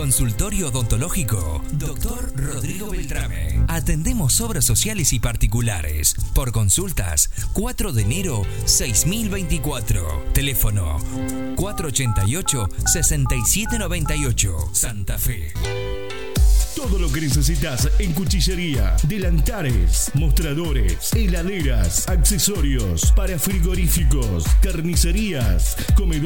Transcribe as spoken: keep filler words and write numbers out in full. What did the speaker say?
Consultorio odontológico, doctor Rodrigo Beltrame. Atendemos obras sociales y particulares. Por consultas, cuatro de enero seis mil veinticuatro. Teléfono cuatro ochenta y ocho, sesenta y siete noventa y ocho. Santa Fe. Todo lo que necesitas en cuchillería, delantares, mostradores, heladeras, accesorios para frigoríficos, carnicerías, comedores.